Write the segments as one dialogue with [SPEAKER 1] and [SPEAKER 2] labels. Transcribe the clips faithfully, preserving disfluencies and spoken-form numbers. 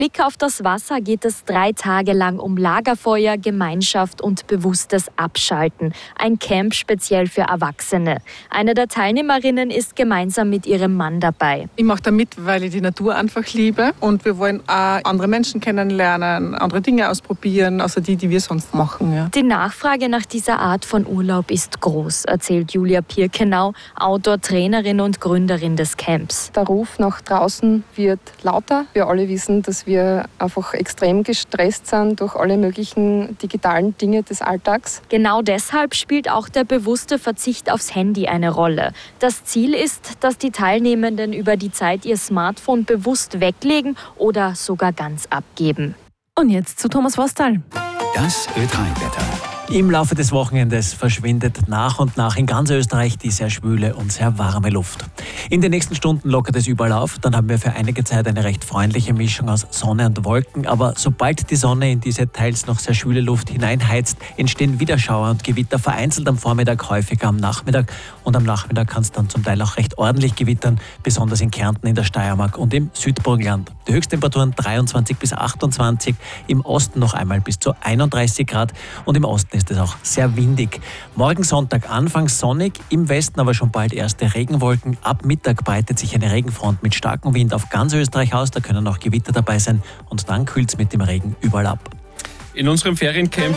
[SPEAKER 1] Blick auf das Wasser geht es drei Tage lang um Lagerfeuer, Gemeinschaft und bewusstes Abschalten. Ein Camp speziell für Erwachsene. Eine der Teilnehmerinnen ist gemeinsam mit ihrem Mann dabei.
[SPEAKER 2] Ich mache da mit, weil ich die Natur einfach liebe. Und wir wollen auch andere Menschen kennenlernen, andere Dinge ausprobieren, außer die, die wir sonst machen. Ja.
[SPEAKER 1] Die Nachfrage nach dieser Art von Urlaub ist groß, erzählt Julia Pirkenau, Outdoor, Trainerin und Gründerin des Camps.
[SPEAKER 3] Der Ruf nach draußen wird lauter. Wir alle wissen, dass wir wir einfach extrem gestresst sind durch alle möglichen digitalen Dinge des Alltags.
[SPEAKER 1] Genau deshalb spielt auch der bewusste Verzicht aufs Handy eine Rolle. Das Ziel ist, dass die Teilnehmenden über die Zeit ihr Smartphone bewusst weglegen oder sogar ganz abgeben.
[SPEAKER 4] Und jetzt zu Thomas Forstal.
[SPEAKER 5] Das Ö drei Wetter.
[SPEAKER 6] Im Laufe des Wochenendes verschwindet nach und nach in ganz Österreich die sehr schwüle und sehr warme Luft. In den nächsten Stunden lockert es überall auf. Dann haben wir für einige Zeit eine recht freundliche Mischung aus Sonne und Wolken. Aber sobald die Sonne in diese teils noch sehr schwüle Luft hineinheizt, entstehen wieder Schauer und Gewitter, vereinzelt am Vormittag, häufiger am Nachmittag. Und am Nachmittag kann es dann zum Teil auch recht ordentlich gewittern, besonders in Kärnten, in der Steiermark und im Südburgenland. Die Höchsttemperaturen dreiundzwanzig bis achtundzwanzig, im Osten noch einmal bis zu einunddreißig Grad und im Osten ist es auch sehr windig. Morgen Sonntag anfangs sonnig, im Westen aber schon bald erste Regenwolken. Ab Mittag breitet sich eine Regenfront mit starkem Wind auf ganz Österreich aus, da können auch Gewitter dabei sein und dann kühlt es mit dem Regen überall ab.
[SPEAKER 7] In unserem Feriencamp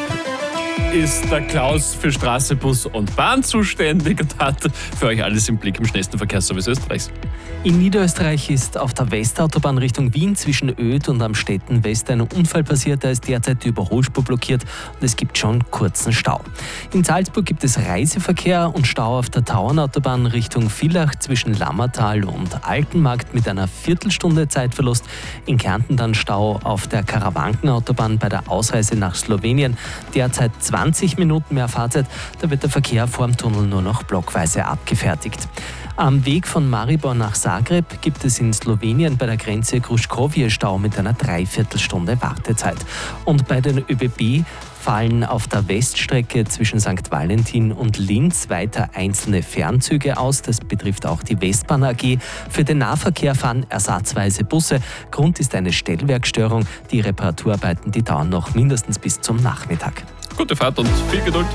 [SPEAKER 7] ist der Klaus für Straße, Bus und Bahn zuständig und hat für euch alles im Blick im schnellsten Verkehrsservice Österreichs.
[SPEAKER 8] In Niederösterreich ist auf der Westautobahn Richtung Wien zwischen Oedt und Amstetten West ein Unfall passiert. Da ist derzeit die Überholspur blockiert und es gibt schon kurzen Stau. In Salzburg gibt es Reiseverkehr und Stau auf der Tauernautobahn Richtung Villach zwischen Lammertal und Altenmarkt mit einer Viertelstunde Zeitverlust. In Kärnten dann Stau auf der Karawankenautobahn bei der Ausreise nach Slowenien. Derzeit zwanzig Minuten mehr Fahrzeit. Da wird der Verkehr vor dem Tunnel nur noch blockweise abgefertigt. Am Weg von Maribor nach Zagreb gibt es in Slowenien bei der Grenze Gruškovje Stau mit einer Dreiviertelstunde Wartezeit. Und bei den ÖBB fallen auf der Weststrecke zwischen Sankt Valentin und Linz weiter einzelne Fernzüge aus. Das betrifft auch die Westbahn A G. Für den Nahverkehr fahren ersatzweise Busse. Grund ist eine Stellwerkstörung. Die Reparaturarbeiten, die dauern noch mindestens bis zum Nachmittag.
[SPEAKER 7] Gute Fahrt und viel Geduld.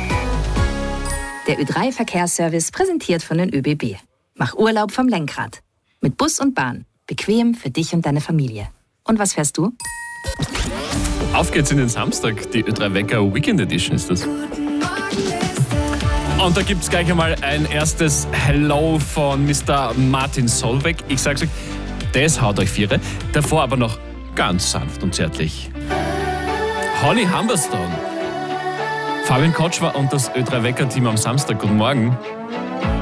[SPEAKER 9] Der Ö drei Verkehrsservice präsentiert von den ÖBB. Mach Urlaub vom Lenkrad. Mit Bus und Bahn. Bequem für dich und deine Familie. Und was fährst du?
[SPEAKER 7] Auf geht's in den Samstag. Die Ö drei Wecker Weekend Edition ist das. Und da gibt's gleich einmal ein erstes Hello von Mister Martin Solveig. Ich sag's euch, das haut euch Viere. Davor aber noch ganz sanft und zärtlich. Holly Humberstone. Fabian Kotschwer und das Ö drei Wecker-Team am Samstag. Guten Morgen.